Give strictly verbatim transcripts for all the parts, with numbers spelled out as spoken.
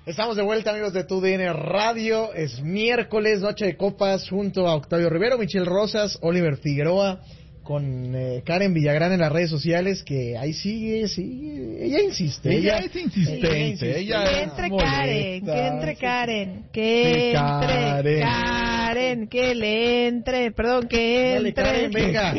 Estamos de vuelta, amigos de Tu D N Radio. Es miércoles, noche de copas, junto a Octavio Rivero, Michelle Rosas, Oliver Figueroa, con eh, Karen Villagrán en las redes sociales, que ahí sigue, sigue. Ella insiste. Ella, ella es insistente. Ella, ella que entre Karen, que entre Karen, que entre Karen, que le entre, perdón, que Dale, entre. Karen, venga.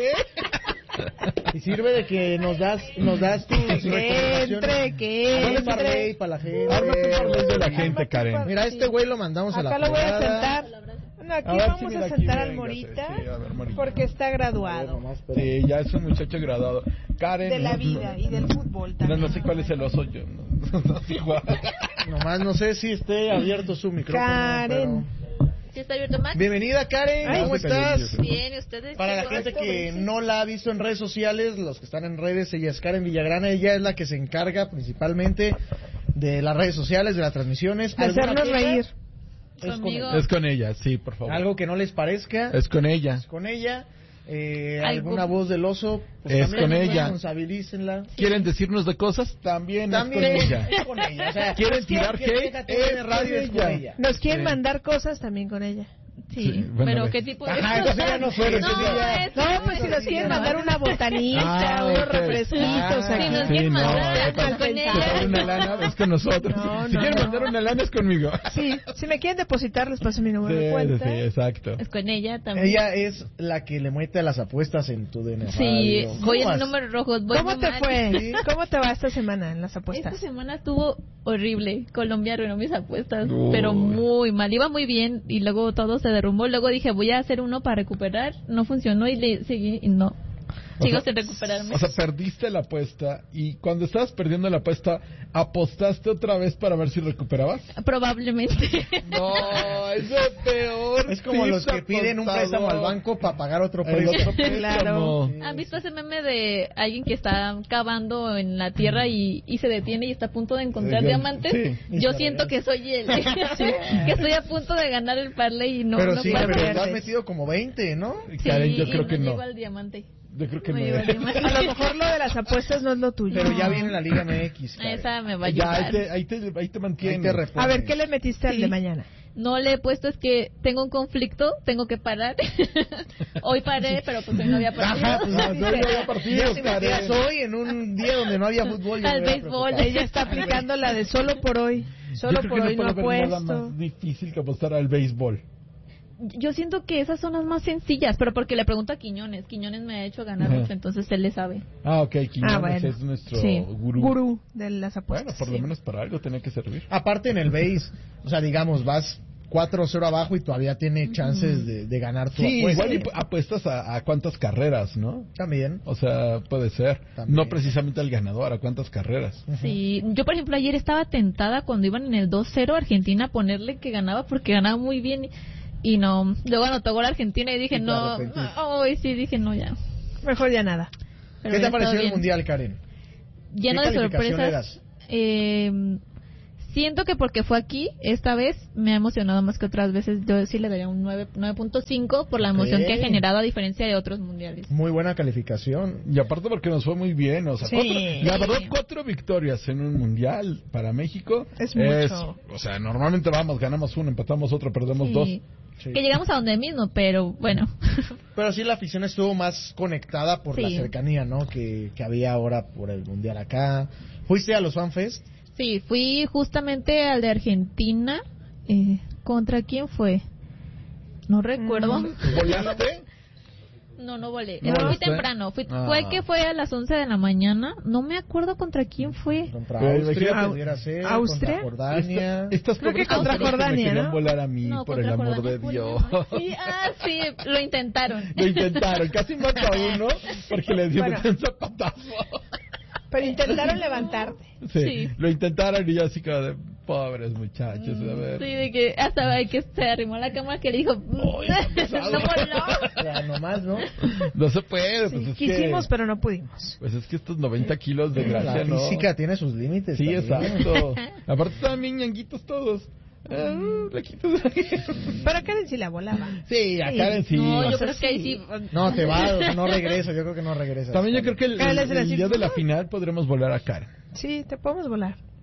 Y sirve de que nos das, nos das tus que entre, que Dale entre. para ley, para la gente. Ármate un parlay de la gente, Karen. Mira, este güey lo mandamos a la Acá lo voy a fregada. sentar. Bueno, aquí A ver, vamos sí, a mira, aquí, sentar al venga, Morita, sí, sí, a ver, Morita. porque está graduado Sí, ya es un muchacho graduado. Karen. de la no, vida no, y del fútbol No, también. no sé cuál es el oso yo. No, no, es igual. Nomás no sé si esté abierto su micrófono. Karen. pero- ¿Sí está abierto, Max? Bienvenida, Karen. Ay, ¿Cómo se cayó el estás? micrófono. Bien, ¿y ustedes? Para la gente que no la ha visto en redes sociales, los que están en redes, ella es Karen Villagrán. Ella es la que se encarga principalmente de las redes sociales, de las transmisiones. De ¿Alguna hacernos queja? reír. Es con Conmigo. ella. Es con ella, sí, por favor. Algo que no les parezca, Es con ella. es con ella. Eh, Algo- alguna voz del oso, pues Es también con ella. responsabilícenla. ¿Quieren decirnos de cosas? También, También es con ella. es con ella. O sea, ¿Quieren tirar cualquier hate? queja que tiene Es radio con es con ella. ella. Nos quieren Sí. mandar cosas también con ella. Sí, Sí, bueno, pero ve. ¿qué tipo de...? Ajá, entonces ya no fue. No, entonces ya- es- No, pues si nos quieren mandar una botanita, Ah, unos ok. refresquitos Ah, aquí. Si nos Sí, quieren no, mandar, ¿qué tal? con Si traen ella. una lana, es con nosotros. No, si no, quieren no. mandar una lana, es conmigo. Sí, si me quieren depositar, les paso mi número de Sí, cuenta. sí, exacto. Es con ella también. Ella es la que le mete a las apuestas en Tu D N Sí, Radio. voy ¿Cómo en vas? números rojos. Voy ¿Cómo muy te mal. fue? Sí. ¿Cómo te va esta semana en las Esta apuestas? semana estuvo horrible. Colombia arruinó mis apuestas, Uy. pero muy mal. Iba muy bien y luego todo se derrumbó. Luego dije, voy a hacer uno para recuperar. No funcionó y le seguí y no. O Sigo sea, sin recuperarme. O sea, perdiste la apuesta y cuando estabas perdiendo la apuesta, ¿apostaste otra vez para ver si recuperabas? Probablemente. No, eso es peor. Es como los que piden un préstamo al banco para pagar otro El préstamo. otro préstamo. Claro. ¿Han visto ese meme de alguien que está cavando en la tierra y, y se detiene y está a punto de encontrar Eh, diamantes? sí. Yo siento que soy él. Sí, que estoy a punto de ganar el parlay y no, pero no sí, puedo. pero pierdes. tú has metido como veinte, ¿no? Sí, Karen, yo y creo que no. llego al diamante. Yo creo que No no. llego al diamante. A lo mejor lo de las apuestas no es lo tuyo. Pero ya viene la Liga M X. Karen. Esa me va a Ya, ahí ayudar. te, ahí te, ahí te Ahí mantiene. te responde. A ver, ¿qué le metiste al Sí. de mañana? No le he puesto, es que tengo un conflicto, tengo que parar. Hoy paré, pero pues hoy no había partido. Ajá, pues, No, no, no había partidos, Ya si metías Karen. hoy en un día donde no había fútbol. yo Al me hubiera béisbol. preocupado. Ella está aplicando la de solo por hoy. Solo Yo creo por que hoy no no puede haber nada apuesto. más difícil que apostar al béisbol. Yo siento que esas son las más sencillas, pero porque le pregunto a Quiñones. Quiñones me ha hecho ganar Ajá. mucho, entonces él le sabe. Ah, ok, Quiñones Ah, bueno. es nuestro Sí. gurú. Gurú de las Bueno, apuestas. por lo sí. menos para algo tenía que servir. Aparte en el béis, o sea, digamos, vas cuatro cero abajo y todavía tiene chances de, de ganar tu Sí, apuesta. igual y apuestas a, a cuántas carreras, ¿no? También. O sea, puede ser. También. No precisamente al ganador, a cuántas carreras. Sí, yo por ejemplo ayer estaba tentada cuando iban en el dos cero Argentina a ponerle que ganaba porque ganaba muy bien y, y no. Luego anotó gol Argentina y dije Y te no. arrepentiste. Ay, sí, dije no ya. Mejor ya nada. Pero ¿Qué te ya ha parecido todo el bien. Mundial, Karen? Lleno ¿Qué de calificación le sorpresas. das? Eh, siento que porque fue aquí, esta vez me ha emocionado más que otras veces. Yo sí le daría un nueve punto cinco por la emoción Ok. que ha generado a diferencia de otros mundiales. Muy buena calificación. Y aparte porque nos fue muy bien, o sea, Sí. cuatro- la verdad cuatro victorias en un mundial para México Es mucho. o sea, normalmente vamos, ganamos uno, empatamos otro, perdemos dos. Sí. Sí. Que llegamos a donde mismo, pero bueno. Pero sí la afición estuvo más conectada por Sí. la cercanía, ¿no? Que, que había ahora por el Mundial acá. ¿Fuiste a los FanFest? Sí, fui justamente al de Argentina. Eh, ¿Contra quién fue? No recuerdo. Mm. ¿Volaste? No, no volé. ¿No Es que fui volaste? temprano. Fui, Ah. Fue que fue a las once de la mañana. No me acuerdo contra quién fue. Contra Pero Austria, imagínate- pudiera ser. ¿Austria? Contra Jordania. Esta- estas Creo que pobres contra personas que Jordania, me querían ¿no? volar a mí, No, por el contra amor Jordania de fue Dios. una- Sí, ah, sí, lo intentaron. Lo intentaron, casi mata a uno porque le dio Bueno. un zapatazo. Pero intentaron levantarte. Sí, Sí. lo intentaron y yo así como de pobres muchachos, a ver. Sí, de que hasta de que se arrimó la cama que le dijo, Ay, está pesado. no voló. Ya, nomás, ¿no? No se puede, pues Sí, es quisimos, que pero no pudimos. pues es que estos noventa kilos de La gracia, ¿no? física tiene sus límites. Sí, también. exacto. Aparte estaban bien ñanguitos todos. Ah, flaquitos. Pero Karen sí la volaba. Sí, a Karen sí. No, yo O sea, creo que ahí sí. sí. No, te va, o sea, no regresa. Yo creo que no regresa. También yo creo que el, Karen el- le hace el así, día de la final podremos volar a Karen. Sí, te podemos volar.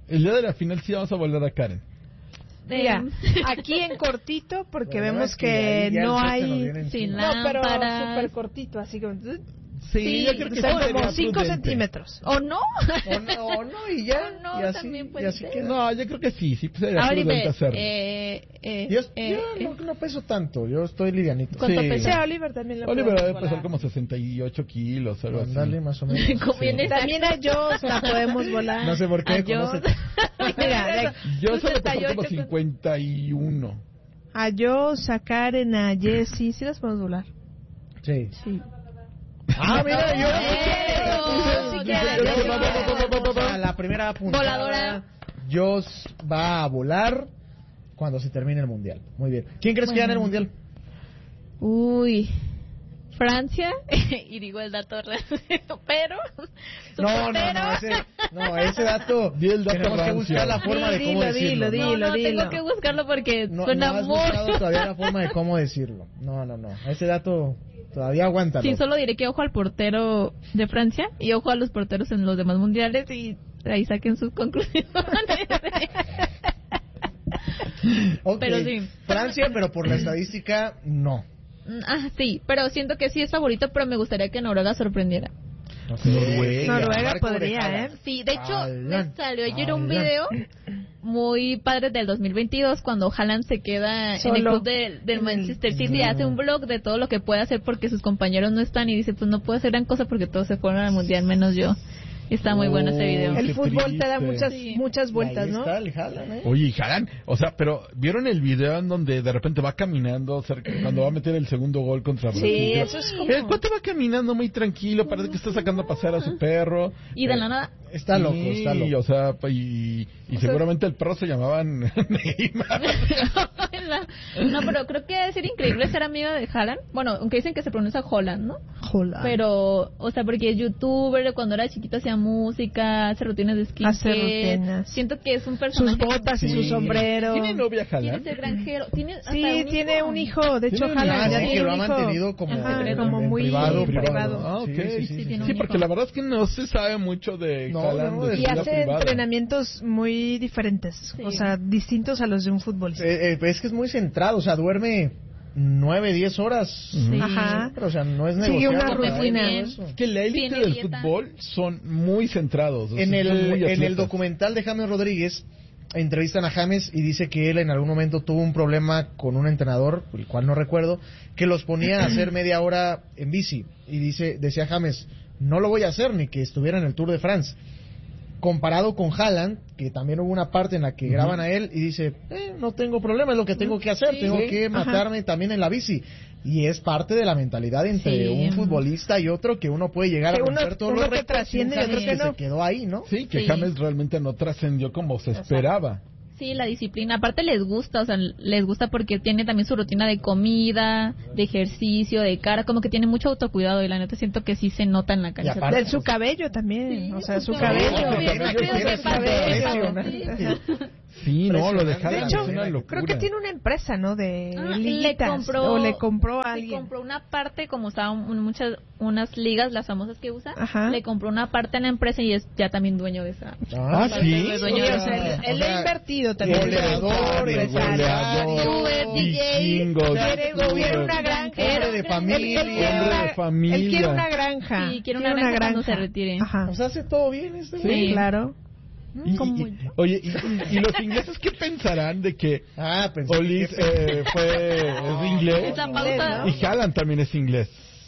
El día de la final sí vamos a volar a Karen. Mira, aquí en cortito, porque Bueno, vemos es que, que ahí ya no el coche nos hay... viene sin encima. No, pero lámparas. súper cortito, así como... Sí, Sí, yo creo que o sea, sí sería como cinco prudente. centímetros. ¿O no? O no, o no, y ya. O no, y así, también puede y así ser. queda. No, yo creo que sí, sí sería Ahora prudente dime, hacerlo. eh, eh, Yo, eh, yo no, no peso tanto, yo estoy livianito. ¿Cuánto Sí. pesa? Sí, a Oliver también le Oliver podemos debe volar. pesar como sesenta y ocho kilos, algo así. Dale, más o menos. Como bien exacto. También a Joss la podemos volar. No sé por qué, A yo- conócete. Mira, de- Yo solo peso como sesenta y ocho cincuenta y uno. a Joss, a Karen, a Jessie, sí las podemos volar. Sí. Sí. Ah, mira, yo. Eso, sí queda. A la primera puntada. Voladora. Joss va a volar cuando se termine el mundial. Muy bien. ¿Quién crees que gana el mundial? Uy, Francia, y digo el dato real, pero su No, no, portero- no, ese, no, ese dato. Di el dato tenemos que Francia. buscar la forma de cómo Dilo, decirlo. dilo, ¿no? No, no, dilo. tengo que buscarlo porque No, suena no has muy... buscado todavía la forma de cómo decirlo. No, no, no. Ese dato todavía aguanta. Sí, solo diré que ojo al portero de Francia y ojo a los porteros en los demás mundiales y ahí saquen sus conclusiones. Ok, Pero sí. Francia, pero por la estadística, no. Ah, sí, pero siento que sí es favorito, pero me gustaría que Noruega sorprendiera. Noruega, Noruega Marco podría, Orejada. ¿eh? Sí, de hecho, Haaland, me salió ayer un Haaland. video muy padre del dos mil veintidós cuando Haaland se queda en el Solo. club del, del En el- Manchester City y No. hace un blog de todo lo que puede hacer porque sus compañeros no están y dice, pues no puedo hacer gran cosa porque todos se fueron al mundial menos yo. Y está muy bueno ese video. Oh, El qué fútbol te da triste. muchas Sí. muchas vueltas, Ahí ¿no? está el Haaland, ¿eh? Oye, y Haaland, o sea, pero ¿vieron el video en donde de repente va caminando cerca, cuando va a meter el segundo gol contra Sí, Brasil? eso es como... El cuate va caminando muy tranquilo, parece que está sacando a pasear a su perro. Y de Eh, la nada... Está loco, sí, está loco. o sea, y, y O sea- seguramente el perro se llamaban Neymar. No, pero creo que debe ser increíble ser amigo de Haaland. Bueno, aunque dicen que se pronuncia Holland, ¿no? Jola. Pero, o sea, porque es youtuber, cuando era chiquito hacía música, hace rutinas de skincare. Hace rutinas. Siento que es un personaje... sus botas y su Sí. sombrero. ¿Tiene novia Tiene Haaland? ser granjero. Tiene hasta Sí, un tiene hijo. un hijo. De hecho, Tiene un Haaland Ah, ya sí, tiene que lo ha un hijo. mantenido como, Ajá, en- como en muy privado. privado. Ah, ok. Sí, sí, sí, Sí, sí, tiene Sí, un porque hijo. la verdad es que no se sabe mucho de No, Haaland. no, de de su Y vida hace privada. entrenamientos muy diferentes. Sí. O sea, distintos a los de un futbolista. Eh, eh, es que es muy centrado, o sea, duerme nueve, diez horas. Ujú. Ajá. Pero, o sea, no es Sigue negociable. una para él rutina. todo eso. Es que la élite Tiene del dieta. fútbol son muy centrados. o sea, En son el, muy en el atletas. documental de James Rodríguez entrevistan a James y dice que él en algún momento tuvo un problema con un entrenador, el cual no recuerdo, que los ponía a hacer media hora en bici. Y dice, decía James, no lo voy a hacer ni que estuviera en el Tour de France. Comparado con Haaland, que también hubo una parte en la que Ujú. graban a él y dice, eh, no tengo problema, es lo que tengo que hacer, Sí. tengo que Ajá. matarme también en la bici. Y es parte de la mentalidad entre Sí. un futbolista y otro que uno puede llegar Que a uno- romper todos uno los que récords, trasciende un y otro James que no. se quedó ahí, ¿no? Sí, que Sí. James realmente no trascendió como se esperaba. Sí, la disciplina. Aparte les gusta, o sea, les gusta porque tiene también su rutina de comida, de ejercicio, de cara, como que tiene mucho autocuidado y la neta siento que sí se nota en la cancha. Y aparte- De su cabello también. Sí, o sea, su su cabello. cabello. Sí, Siempre creo que es cabello. impresionante. Sí, no, lo de Impresionante. Haaland De hecho, es una locura. Creo que tiene una empresa, ¿no? De Ah, le liguitas. compró, o le compró a le alguien. compró una parte, como usaban un- muchas unas ligas, las famosas que usa, Ajá. le compró una parte en la empresa y es ya también dueño de esa. Ah, parte ¿sí? de dueño Sí, de o sea, esa. él, él O sea, ha invertido también. goleador, Empresario. youtuber, D J, vikingo, Quiere, youtuber, quiere una granja. hombre de Él- familia. él quiere Hombre una- de familia. Él quiere una granja. Sí, quiere una granja cuando se retire. Ajá. O sea, hace todo bien este Sí, güey. claro. Y- Como y- yo. oye, y, y- y los ingleses qué pensarán de que Ah, pensé Olis que- eh, fue es inglés Esa pausa. y Haaland también es inglés?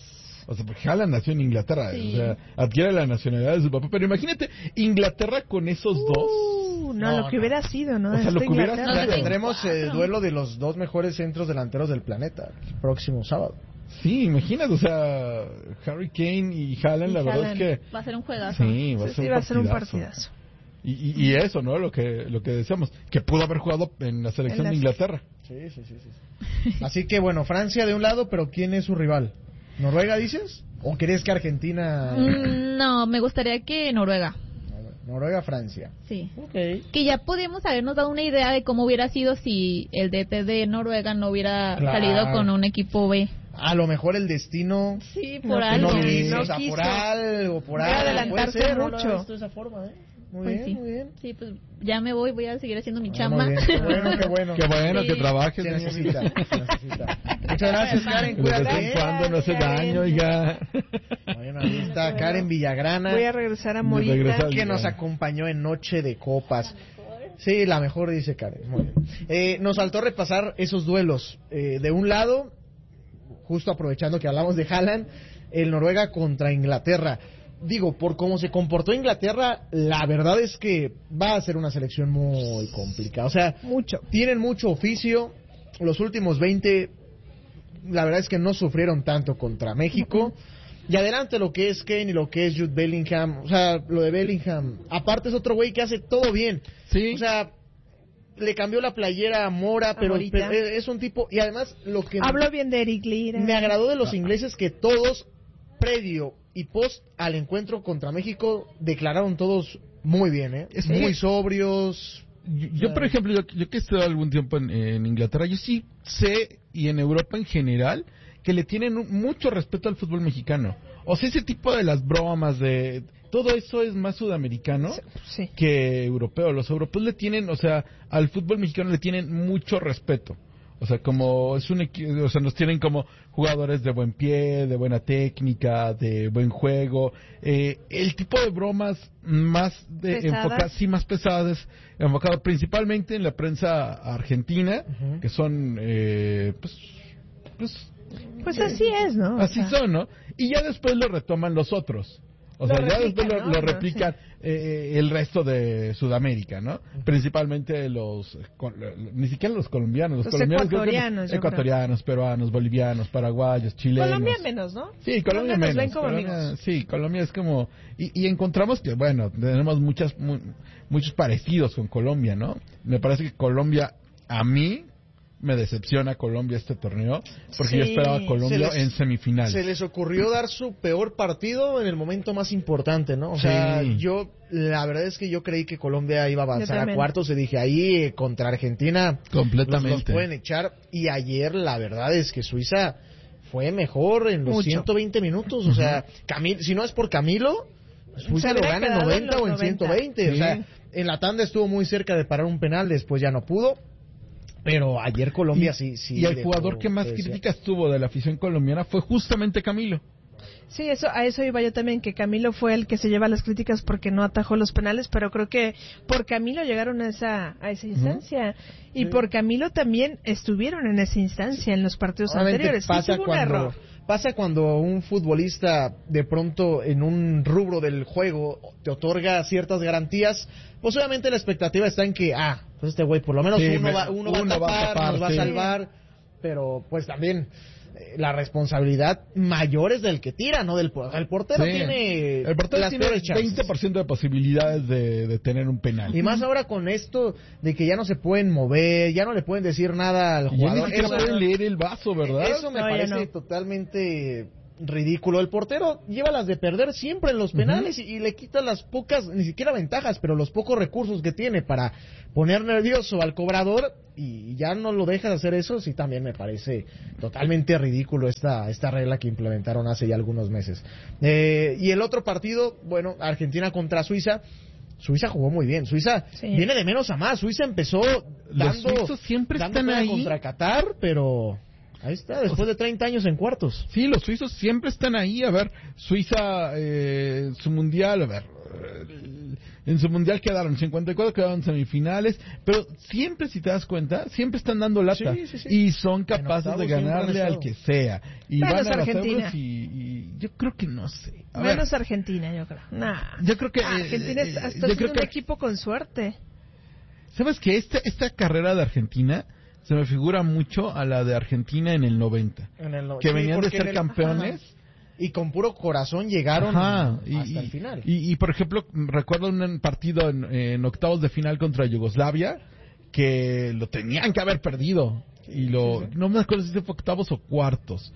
O sea, porque Haaland nació en Inglaterra, Sí. o sea, adquiere la nacionalidad de su papá. Pero imagínate, Inglaterra con esos dos. Uh, no, No, lo que no. hubiera sido, ¿no? O sea, lo Esta que hubiera Inglaterra. O sea, No, tendremos el cuatro. duelo de los dos mejores centros delanteros del planeta el próximo sábado. Sí, imagínate, o sea, Harry Kane y Haaland, Y la verdad Haaland. es que Va a ser un juegazo. sí, va a Sí, ser, sí, un, va a ser un partidazo. partidazo. Y, y, y eso, ¿no? Lo que lo que decíamos, que pudo haber jugado en la selección En la- de Inglaterra. Sí, sí, sí, sí. Así que bueno, Francia de un lado, pero ¿quién es su rival? ¿Noruega dices? ¿O crees que Argentina? Mm, no, me gustaría que Noruega. Noruega, Francia. Sí. Ok. Que ya podíamos habernos dado una idea de cómo hubiera sido si el D T de Noruega no hubiera Claro. salido con un equipo B. A lo mejor el destino Sí, No, por que algo. no no quiso, no o sea, quiso. por algo, por Voy a algo. adelantarse Puede ser, no lo mucho. he visto de esa forma, ¿eh? Muy Pues bien, sí. muy bien. Sí, pues ya me voy, voy a seguir haciendo mi Ah, chamba. muy bien, qué bueno, qué bueno. Qué bueno Sí. que trabajes. Se ¿no? necesita, se necesita. Muchas gracias, Karen. De vez Cuídate. en cuando no hace daño, oiga. Bueno, ahí está Karen Villagrana. Voy a regresar a De Morita. regresar. Que nos acompañó en Noche de Copas. Sí, la mejor, dice Karen. Muy bien. Eh, nos faltó repasar esos duelos. Eh, de un lado, justo aprovechando que hablamos de Haaland, el Noruega contra Inglaterra. Digo, por cómo se comportó Inglaterra, la verdad es que va a ser una selección muy complicada. O sea, Mucho. tienen mucho oficio. Los últimos veinte, la verdad es que no sufrieron tanto contra México. Y adelante lo que es Kane y lo que es Jude Bellingham. O sea, lo de Bellingham. Aparte es otro güey que hace todo bien. Sí. O sea, le cambió la playera a Mora, A pero, Morita. pero es un tipo... Y además lo que Hablo bien de Eric Lira. me agradó de los ingleses que todos, previo y post al encuentro contra México, declararon todos muy bien, ¿eh? Es muy que- sobrios. Yo, yo, por ejemplo, yo, yo que he estado algún tiempo en, en Inglaterra, yo sí sé, y en Europa en general, que le tienen un- mucho respeto al fútbol mexicano. O sea, ese tipo de las bromas, de todo eso es más sudamericano Sí. que europeo. Los europeos le tienen, o sea, al fútbol mexicano le tienen mucho respeto. O sea, como es un equi- o sea, nos tienen como jugadores de buen pie, de buena técnica, de buen juego. Eh, el tipo de bromas más de ¿Pesadas? enfocadas, sí, más pesadas, enfocado principalmente en la prensa argentina, Ujú. que son, eh, pues, pues, Pues así es, ¿no? O así sea, son, ¿no? Y ya después lo retoman los otros. O Lo sea, ya replican, después lo, ¿no? lo No, replican eh, el resto de Sudamérica, ¿no? Principalmente los, con- ni siquiera los colombianos, los, Los colombianos creo que no- ecuatorianos, yo ecuatorianos, peruanos, bolivianos, paraguayos, chilenos. Colombia menos, ¿no? Sí, Colombia Colombia nos menos. ven como Colombia- amigos. sí, Colombia es como... Y, y encontramos que, bueno, tenemos muchas mu- muchos parecidos con Colombia, ¿no? Me parece que Colombia, a mí, me decepciona Colombia este torneo, porque Sí. yo esperaba Colombia Se les- en semifinales. Se les ocurrió dar su peor partido en el momento más importante, ¿no? O Sí. sea, yo, la verdad es que yo creí que Colombia iba a Yo avanzar a también. cuartos y dije, ahí eh, contra Argentina Completamente. los, los pueden echar. Y ayer la verdad es que Suiza fue mejor en los Mucho. ciento veinte minutos. O sea, Camil, si no es por Camilo, Suiza Se lo hubiera gana en quedado en noventa los o en noventa. ciento veinte. O Sí. sea, en la tanda estuvo muy cerca de parar un penal, después ya no pudo. Pero ayer Colombia y, sí, sí. y el dejó jugador que más que desear. críticas tuvo de la afición colombiana fue justamente Camilo. Sí, eso, a eso iba yo también, que Camilo fue el que se lleva las críticas porque no atajó los penales, pero creo que por Camilo llegaron a esa, a esa instancia. Y Sí. por Camilo también estuvieron en esa instancia en los partidos Obviamente anteriores. Sí, pasa tuvo un cuando error. pasa cuando un futbolista de pronto en un rubro del juego te otorga ciertas garantías, pues obviamente la expectativa está en que ah, pues este güey por lo menos Sí, uno, me- va, uno, uno va, a tapar, va a tapar, nos va sí. a salvar, pero pues también eh, la responsabilidad mayor es del que tira, no del portero. El portero Sí. tiene el portero las tiene peores chances. veinte por ciento de posibilidades de, de tener un penal. Y más ahora con esto de que ya no se pueden mover, ya no le pueden decir nada al Y ya ni jugador. siquiera Eso- pueden leer el vaso, ¿verdad? Eso me No, ya parece no. totalmente ridículo. El portero lleva las de perder siempre en los penales y, y le quita las pocas, ni siquiera ventajas, pero los pocos recursos que tiene para poner nervioso al cobrador y ya no lo deja de hacer eso. Sí, también me parece totalmente ridículo esta, esta regla que implementaron hace ya algunos meses. Eh, y el otro partido, bueno, Argentina contra Suiza. Suiza jugó muy bien. Suiza Sí. viene de menos a más. Suiza empezó dando, suizos siempre dando están pena ahí. contra Qatar, pero ahí está, después de treinta años en cuartos. Sí, los suizos siempre están ahí. A ver, Suiza, eh, su mundial, a ver, eh, en su mundial quedaron cincuenta y cuatro, quedaron semifinales, pero siempre, si te das cuenta, siempre están dando lata. Sí, sí, sí. Y son En capaces octavos de siempre han ganarle estado. al que sea. Y Menos van a los Argentina. euros y, y yo creo que no sé. A ver, Menos Argentina, yo creo. Nah. yo creo que... Ah, eh, Argentina eh, está, yo está creo siendo que un equipo con suerte. ¿Sabes qué? Esta, esta carrera de Argentina se me figura mucho a la de Argentina en el noventa. En el no- Que sí, venían de porque ser en el- campeones. ajá. Y con puro corazón llegaron Ajá, y, hasta el y- final. Y, y, por ejemplo, recuerdo un partido en, en octavos de final contra Yugoslavia que lo tenían que haber perdido. Y lo, sí, sí. no me acuerdo si fue octavos o cuartos.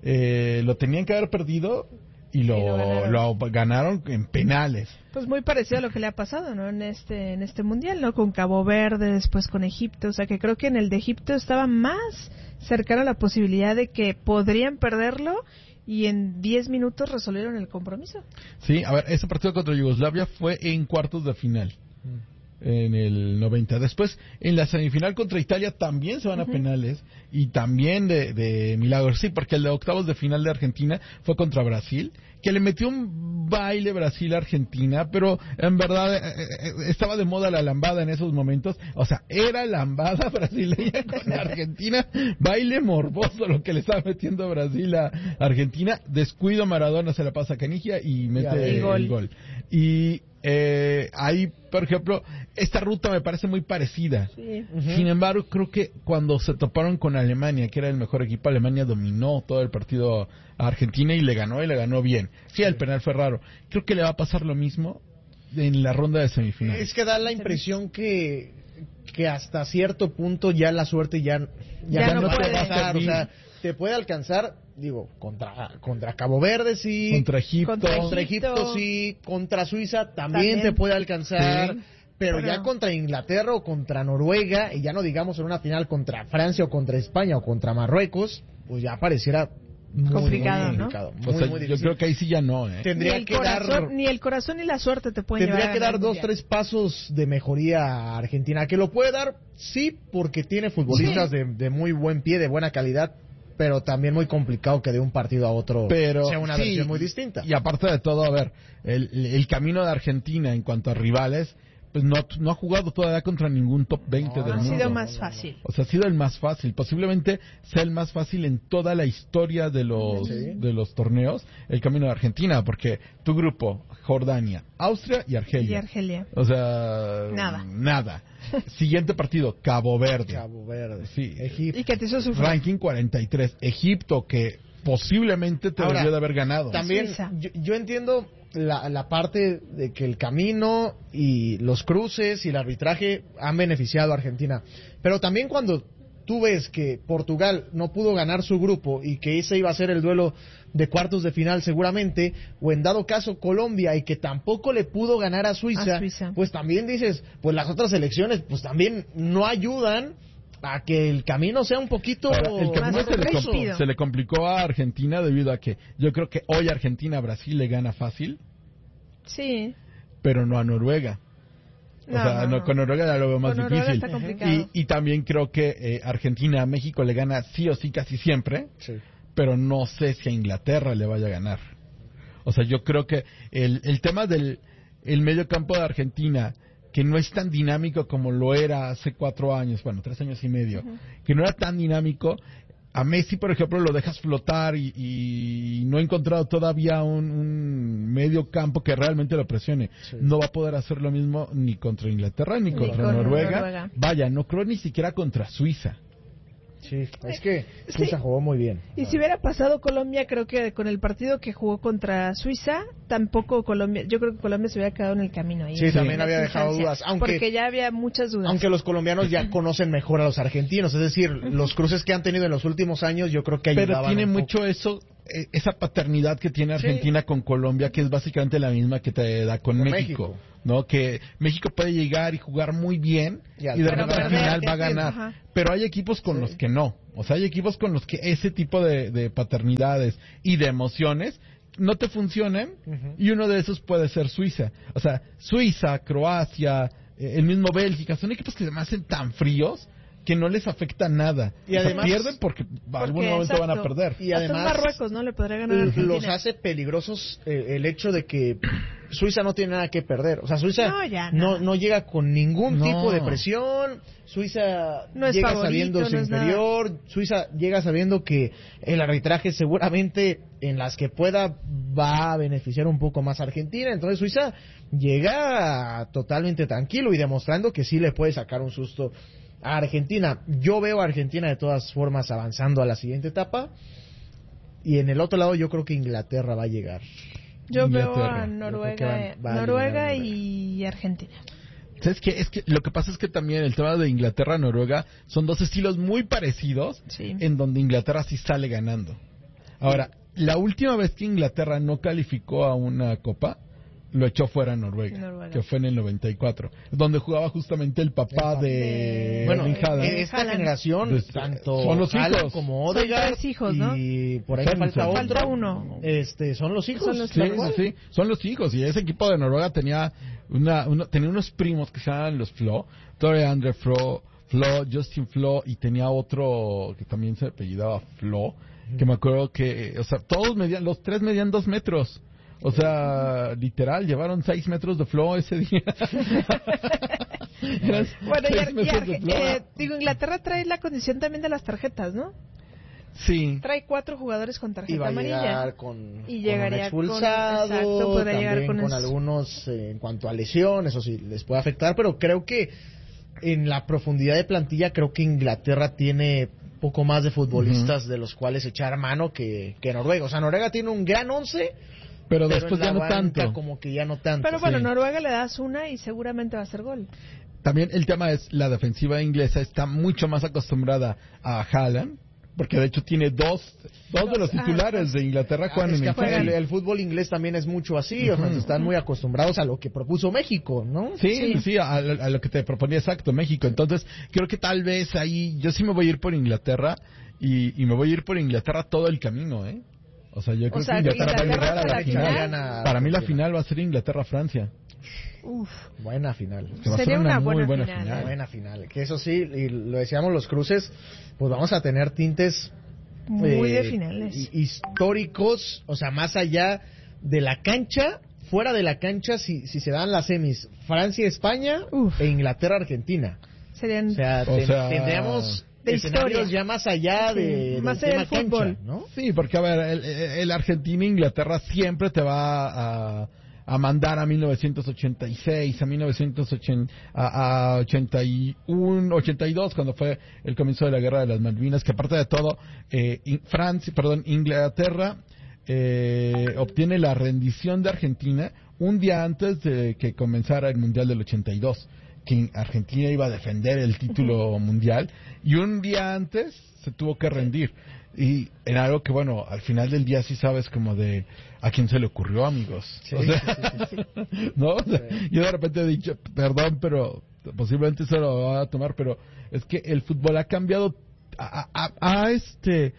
Eh, lo tenían que haber perdido y lo, Y lo ganaron. lo ganaron en penales. Pues muy parecido a lo que le ha pasado, ¿no? En este, en este mundial, ¿no? Con Cabo Verde, después con Egipto. O sea, que creo que en el de Egipto estaba más cercano a la posibilidad de que podrían perderlo y en diez minutos resolvieron el compromiso. Sí, a ver, ese partido contra Yugoslavia fue en cuartos de final. En el noventa. Después, en la semifinal contra Italia también se van a uh-huh. penales y también de, de milagro. Sí, porque el de octavos de final de Argentina fue contra Brasil, que le metió un baile Brasil a Argentina, pero en verdad eh, eh, estaba de moda la lambada en esos momentos. O sea, era lambada brasileña con Argentina, baile morboso lo que le estaba metiendo Brasil a Argentina. Descuido, Maradona se la pasa a Canigia y mete el, el gol. gol. Y Eh, ahí, por ejemplo, esta ruta me parece muy parecida. Sí. Uh-huh. Sin embargo, creo que cuando se toparon con Alemania, que era el mejor equipo, Alemania dominó todo el partido a Argentina y le ganó, y le ganó bien. Sí, el penal fue raro. Creo que le va a pasar lo mismo en la ronda de semifinales. Es que da la impresión que que hasta cierto punto ya la suerte ya, ya, ya no, no puede pasar, o sea, te puede alcanzar, digo, contra contra Cabo Verde sí, contra Egipto, contra, contra Egipto sí, contra Suiza también, también. te puede alcanzar, sí. pero, pero ya contra Inglaterra o contra Noruega, y ya no digamos en una final contra Francia o contra España o contra Marruecos, pues ya pareciera muy complicado, muy complicado, ¿no? muy, o sea, muy yo creo que ahí sí ya no, ¿eh? Tendría ni el que corazón, dar ni el corazón ni la suerte te pueden tendría llevar que a dar dos mundial. tres pasos de mejoría a Argentina, que lo puede dar sí porque tiene futbolistas sí. de, de muy buen pie, de buena calidad, pero también muy complicado que de un partido a otro pero, sea una sí, versión muy distinta. Y aparte de todo, a ver, el, el camino de Argentina en cuanto a rivales, pues no, no ha jugado todavía contra ningún top veinte no, del ha mundo. Ha sido más fácil. O sea, ha sido el más fácil. Posiblemente sea el más fácil en toda la historia de los sí. de los torneos, el camino de Argentina, porque tu grupo, Jordania, Austria y Argelia. Y Argelia. O sea, nada. Nada. Siguiente partido, Cabo Verde. Cabo Verde. Sí. Egipto. Y que te hizo sufrir. Ranking cuarenta y tres. Egipto, que posiblemente te debió de haber ganado. También, yo, yo entiendo la, la parte de que el camino y los cruces y el arbitraje han beneficiado a Argentina, pero también cuando tú ves que Portugal no pudo ganar su grupo y que ese iba a ser el duelo de cuartos de final seguramente, o en dado caso Colombia y que tampoco le pudo ganar a Suiza, a Suiza. pues también dices, pues las otras selecciones pues también no ayudan a que el camino sea un poquito Ahora, el camino se le, com- se le complicó a Argentina debido a que yo creo que hoy Argentina a Brasil le gana fácil. Sí. Pero no a Noruega. O no, sea, no, no. con Noruega ya lo veo más con difícil. Está complicado. Y, y también creo que eh, Argentina a México le gana sí o sí casi siempre. Sí. Pero no sé si a Inglaterra le vaya a ganar. O sea, yo creo que el, el tema del el medio campo de Argentina, que no es tan dinámico como lo era hace cuatro años, bueno, tres años y medio, uh-huh. que no era tan dinámico. A Messi, por ejemplo, lo dejas flotar y, y no he encontrado todavía un, un medio campo que realmente lo presione. Sí. No va a poder hacer lo mismo ni contra Inglaterra ni, ni contra con Noruega. Noruega. Vaya, no creo ni siquiera contra Suiza. Sí, es que Suiza sí. jugó muy bien. Y si hubiera pasado Colombia, creo que con el partido que jugó contra Suiza, tampoco Colombia, yo creo que Colombia se hubiera quedado en el camino ahí. Sí, sí. también había dejado dudas. Aunque, porque ya había muchas dudas. Aunque los colombianos ya conocen mejor a los argentinos, es decir, los cruces que han tenido en los últimos años, yo creo que ayudaban. Pero tiene mucho eso, esa paternidad que tiene Argentina sí. con Colombia, que es básicamente la misma que te da con, con México. México. ¿No? Que México puede llegar y jugar muy bien y, y de repente al final va a ganar. Ajá. Pero hay equipos con sí. los que no. O sea, hay equipos con los que ese tipo de, de paternidades y de emociones no te funcionan uh-huh. y uno de esos puede ser Suiza. O sea, Suiza, Croacia, eh, el mismo Bélgica, son equipos que se me hacen tan fríos que no les afecta nada. Y o además sea, pierden porque, porque algún momento exacto. van a perder. Y además Marruecos no le podría ganar a Argentina. Los hace peligrosos eh, el hecho de que Suiza no tiene nada que perder. O sea, Suiza no, ya, no, no llega con ningún no. tipo de presión. Suiza no llega favorito, sabiéndose no inferior. Nada. Suiza llega sabiendo que el arbitraje seguramente en las que pueda va a beneficiar un poco más a Argentina. Entonces Suiza llega totalmente tranquilo y demostrando que sí le puede sacar un susto a Argentina. Yo veo a Argentina de todas formas avanzando a la siguiente etapa, y en el otro lado yo creo que Inglaterra va a llegar. Yo Inglaterra. veo a Noruega, va, va Noruega a y Argentina. ¿Sabes qué? Es que lo que pasa es que también el tema de Inglaterra-Noruega son dos estilos muy parecidos, sí. en donde Inglaterra sí sale ganando. Ahora, la última vez que Inglaterra no calificó a una copa lo echó fuera en Noruega, Noruega. que fue en el noventa y cuatro, donde jugaba justamente el papá El de Bueno, Erling Haaland. eh, esta Haaland. generación, Pues, tanto son los Haaland hijos. como Son Odegaard tres hijos, ¿no? y por ahí Son- falta son- otro. Falta uno. Este, son los hijos. Son los Sí, tal sí, cual. sí, son los hijos, y ese equipo de Noruega tenía una, una- tenía unos primos que se llamaban los Flo, Tore Andre Flo, Flo, Justin Flo, y tenía otro que también se apellidaba Flo, que me acuerdo que, o sea, todos medían, los tres medían dos metros. O sea, literal, llevaron seis metros de Flo ese día. Eran Bueno, y, seis Ar- y metros Arge- de Flo. eh, digo, Inglaterra trae la condición también de las tarjetas, ¿no? Sí. Trae cuatro jugadores con Y tarjeta va a amarilla. llegar con, Y con llegaría un con- expulsado, exacto, podría también llegar con, con es- algunos eh, en cuanto a lesiones, eso sí, les puede afectar, pero creo que en la profundidad de plantilla, creo que Inglaterra tiene poco más de futbolistas de los cuales echar mano que, que Noruega. O sea, Noruega tiene un gran once, Pero, pero después en la ya no banca tanto. como que ya no tanto. Pero bueno, Sí. Noruega le das una y seguramente va a hacer gol. También el tema es la defensiva inglesa está mucho más acostumbrada a Haaland, porque de hecho tiene dos, dos de los Ah, titulares de Inglaterra Ah, juegan es en que el aparte Chelsea. el, el fútbol inglés también es mucho así, o sea, Ujú. están muy acostumbrados a lo que propuso México, ¿no? Sí, Sí. sí, a, a lo que te proponía exacto, México. Entonces, creo que tal vez ahí, yo sí me voy a ir por Inglaterra, y, y me voy a ir por Inglaterra todo el camino, ¿eh? O sea, yo creo sea, que que Inglaterra va a Inglaterra llegar a hasta la la final. final. Para mí la final va a ser Inglaterra-Francia. Uf, Buena final. Que va a Sería ser una, una muy buena buena final, final. ¿eh? Buena final. Que eso sí, y lo decíamos los cruces, pues vamos a tener tintes muy eh, de finales. hi- históricos, o sea, más allá de la cancha, fuera de la cancha, si, si se dan las semis, Francia-España Uf. e Inglaterra-Argentina. Serían O sea, O ten- sea, tendríamos de escenarios historia. ya más allá Sí, de, del más allá tema del fútbol. cancha, ¿no? Sí, porque a ver, el, el Argentina e Inglaterra siempre te va a, a mandar a mil novecientos ochenta y seis, a mil novecientos ochenta, a, a ochenta y uno, ochenta y dos, cuando fue el comienzo de la Guerra de las Malvinas, que aparte de todo, eh, in- Francia, perdón, Inglaterra eh, obtiene la rendición de Argentina un día antes de que comenzara el Mundial del ochenta y dos, que Argentina iba a defender el título mundial, y un día antes se tuvo que rendir. Y era algo que, bueno, al final del día sí sabes como de a quién se le ocurrió, amigos. Sí, O sea, sí, sí, sí. ¿no? O sea, yo de repente he dicho, perdón, pero posiblemente se lo va a tomar, pero es que el fútbol ha cambiado a, a, a este...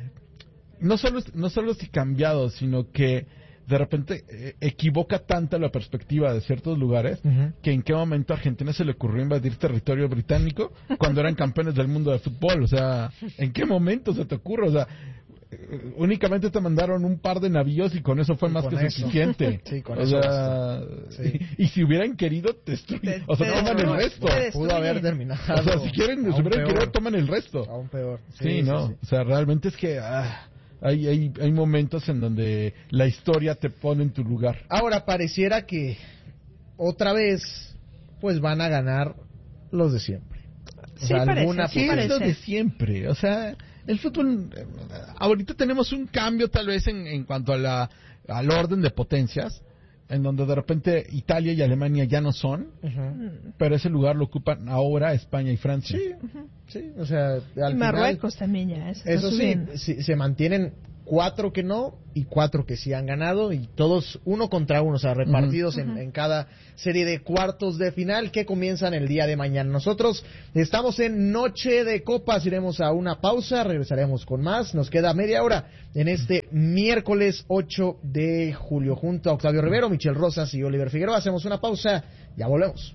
No solo, no solo es cambiado, sino que de repente eh, equivoca tanta la perspectiva de ciertos lugares Ujú. que en qué momento a Argentina se le ocurrió invadir territorio británico cuando eran campeones del mundo de fútbol. O sea, ¿en qué momento se te ocurre? O sea, eh, únicamente te mandaron un par de navíos y con eso fue Y más con que eso. suficiente. Sí, con o eso sea, basta. Sí. y, y si hubieran querido, te destruyen. Te- O sea, te toman el destruye. resto. Te Pudo destruye. haber terminado. O sea, si quieren, si aún hubieran peor. querido, toman el resto. Aún peor. Sí, no. sí. O sea, realmente es que ah, hay, hay, hay momentos en donde la historia te pone en tu lugar. Ahora pareciera que otra vez pues van a ganar los de siempre. O Sí sea, parece, alguna sí ¿Qué es parece. lo de siempre? O sea, el fútbol, eh, ahorita tenemos un cambio tal vez en, en cuanto a la, al orden de potencias, en donde de repente Italia y Alemania ya no son, Ujú. pero ese lugar lo ocupan ahora España y Francia. Sí, sí, o sea, al Y final, Marruecos también ya. Eso, está eso sí, subiendo. si- se mantienen cuatro que no y cuatro que sí han ganado y todos uno contra uno, o sea, repartidos en, en cada serie de cuartos de final que comienzan el día de mañana. Nosotros estamos en Noche de Copas, iremos a una pausa, regresaremos con más, nos queda media hora en este miércoles ocho de julio junto a Octavio Rivero, Michel Rosas y Oliver Figueroa. Hacemos una pausa, ya volvemos.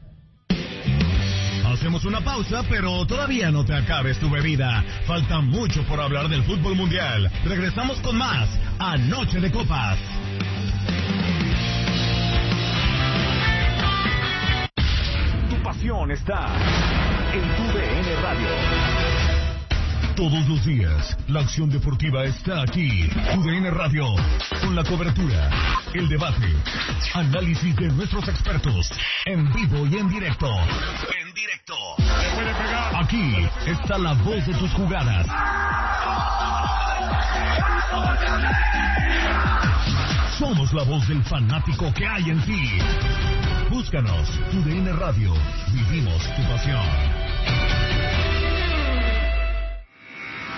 Hacemos una pausa, pero todavía no te acabes tu bebida. Falta mucho por hablar del fútbol mundial. Regresamos con más a Noche de Copas. Tu pasión está en tu D N Radio. Todos los días, la acción deportiva está aquí. Tu D N Radio, con la cobertura, el debate, análisis de nuestros expertos, en vivo y en directo. En directo. Aquí está la voz de tus jugadas. Somos la voz del fanático que hay en ti. Búscanos, Tu D N Radio. Vivimos tu pasión.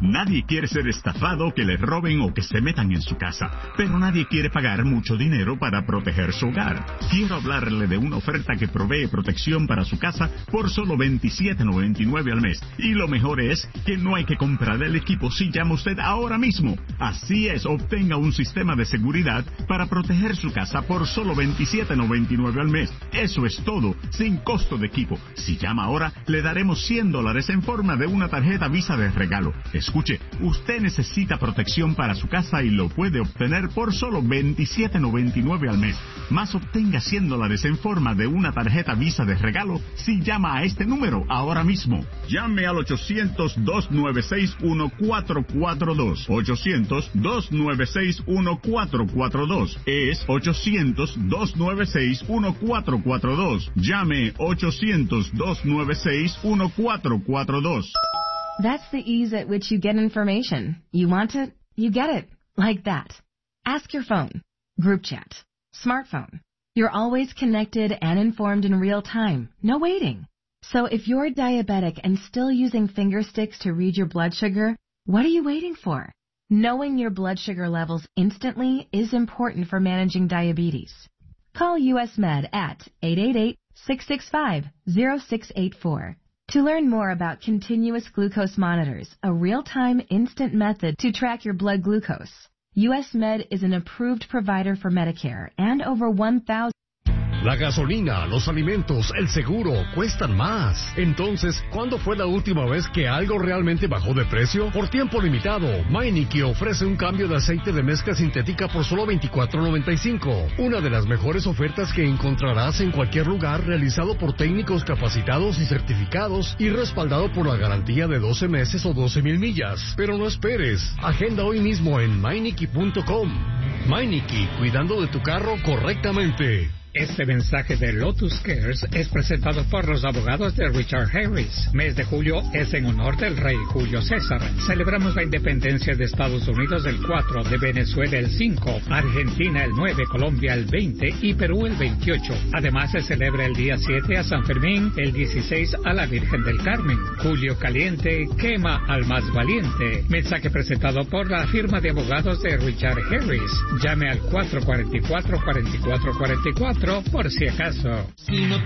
Nadie quiere ser estafado, que le roben o que se metan en su casa, pero nadie quiere pagar mucho dinero para proteger su hogar. Quiero hablarle de una oferta que provee protección para su casa por solo veintisiete noventa y nueve al mes. Y lo mejor es que no hay que comprar el equipo si llama usted ahora mismo. Así es, obtenga un sistema de seguridad para proteger su casa por solo veintisiete noventa y nueve al mes. Eso es todo, sin costo de equipo. Si llama ahora, le daremos cien dólares en forma de una tarjeta Visa de regalo. Escuche, usted necesita protección para su casa y lo puede obtener por solo veintisiete noventa y nueve al mes. Más, obtenga cien dólares en forma de una tarjeta Visa de regalo si llama a este número ahora mismo. Llame al ochocientos, dos nueve seis, uno cuatro cuatro dos. ochocientos, dos nueve seis, uno cuatro cuatro dos. Es ochocientos, dos nueve seis, uno cuatro cuatro dos. Llame ochocientos, dos nueve seis, uno cuatro cuatro dos. That's the ease at which you get information. You want it, you get it. Like that. Ask your phone. Group chat. Smartphone. You're always connected and informed in real time. No waiting. So if you're diabetic and still using finger sticks to read your blood sugar, what are you waiting for? Knowing your blood sugar levels instantly is important for managing diabetes. Call U S Med at eight eight eight, six six five, zero six eight four. To learn more about continuous glucose monitors, a real-time instant method to track your blood glucose, U S Med is an approved provider for Medicare and over one thousand. La gasolina, los alimentos, el seguro cuestan más. Entonces, ¿cuándo fue la última vez que algo realmente bajó de precio? Por tiempo limitado, Meineke ofrece un cambio de aceite de mezcla sintética por solo veinticuatro noventa y cinco. Una de las mejores ofertas que encontrarás en cualquier lugar, realizado por técnicos capacitados y certificados y respaldado por la garantía de doce meses o doce mil millas. Pero no esperes. Agenda hoy mismo en Meineke punto com. Meineke, cuidando de tu carro correctamente. Este mensaje de Lotus Cares es presentado por los abogados de Richard Harris. Mes de julio es en honor del rey Julio César. Celebramos la independencia de Estados Unidos el cuatro, de Venezuela el cinco, Argentina el nueve, Colombia el veinte y Perú el veintiocho. Además se celebra el día siete a San Fermín, el dieciséis a la Virgen del Carmen. Julio Caliente quema al más valiente. Mensaje presentado por la firma de abogados de Richard Harris. Llame al cuatro cuatro cuatro, cuatro cuatro cuatro cuatro por si acaso.